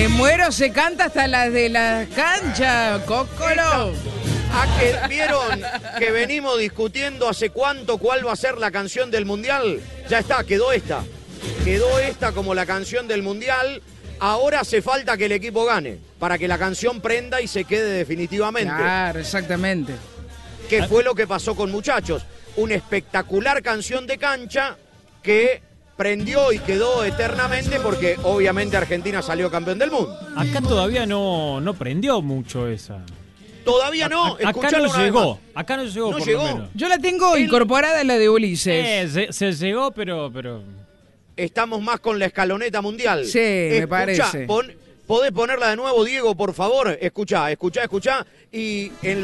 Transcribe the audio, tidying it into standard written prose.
Me muero, se canta hasta las de la cancha, Cócolo. Que vieron que venimos discutiendo hace cuánto cuál va a ser la canción del Mundial. Ya está, quedó esta. Quedó esta como la canción del Mundial. Ahora hace falta que el equipo gane, para que la canción prenda y se quede definitivamente. Claro, exactamente. Que fue lo que pasó con Muchachos. Una espectacular canción de cancha que prendió y quedó eternamente porque obviamente Argentina salió campeón del mundo. Acá todavía no prendió mucho esa. Todavía no, acá no llegó. Acá no llegó, ¿No por llegó? lo menos. Yo la tengo incorporada en la de Ulises. Se llegó, pero... Estamos más con la escaloneta mundial. Sí, me parece. ¿Podés ponerla de nuevo, Diego, por favor? Escuchá. Y en